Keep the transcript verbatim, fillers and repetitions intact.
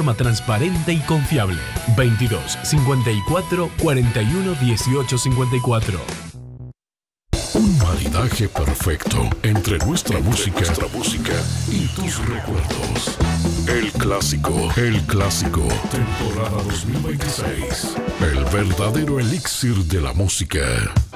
forma transparente y confiable. veintidós, cincuenta y cuatro, cuarenta y uno, dieciocho, cincuenta y cuatro. Un maridaje perfecto entre nuestra entre música, nuestra música y tus recuerdos. El clásico, el clásico, temporada dos mil veintiséis. El verdadero elixir de la música.